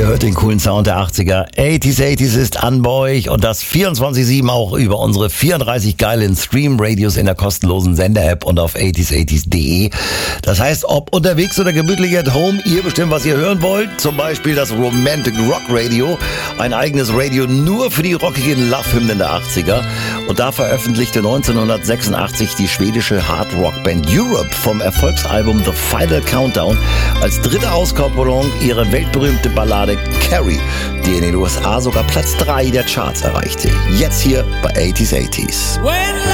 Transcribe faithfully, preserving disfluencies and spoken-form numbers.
hört den coolen Sound der achtziger. achtziger achtziger ist an bei euch und das vierundzwanzig sieben auch über unsere vierunddreißig geilen Stream-Radios in der kostenlosen Sender-App und auf achtziger achtziger punkt de. Das heißt, ob unterwegs oder gemütlich at home, ihr bestimmt, was ihr hören wollt. Zum Beispiel das Romantic Rock Radio, ein eigenes Radio nur für die rockigen Love-Hymnen der achtziger. Und da veröffentlichte neunzehnhundertsechsundachtzig die schwedische Hard-Rock-Band Europe vom Erfolgsalbum The Final Countdown als dritte Auskopplung ihre weltberühmte Ballade Carrie, die in den U S A sogar Platz drei der Charts erreichte. Jetzt hier bei achtziger achtziger.